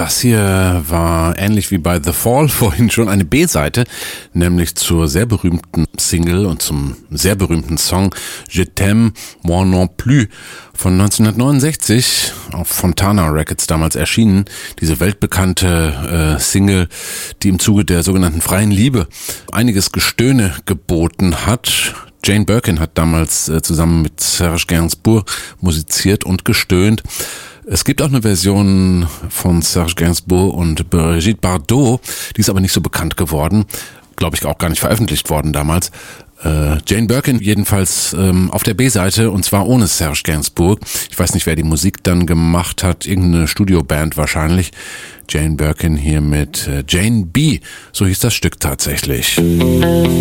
Das hier war ähnlich wie bei The Fall vorhin schon eine B-Seite, nämlich zur sehr berühmten Single und zum sehr berühmten Song Je t'aime moi non plus von 1969 auf Fontana Records damals erschienen. Diese weltbekannte Single, die im Zuge der sogenannten freien Liebe einiges Gestöhne geboten hat. Jane Birkin hat damals zusammen mit Serge Gainsbourg musiziert und gestöhnt. Es gibt auch eine Version von Serge Gainsbourg und Brigitte Bardot, die ist aber nicht so bekannt geworden, glaube ich auch gar nicht veröffentlicht worden damals. Jane Birkin jedenfalls auf der B-Seite und zwar ohne Serge Gainsbourg. Ich weiß nicht, wer die Musik dann gemacht hat, irgendeine Studioband wahrscheinlich. Jane Birkin hier mit Jane B., so hieß das Stück tatsächlich.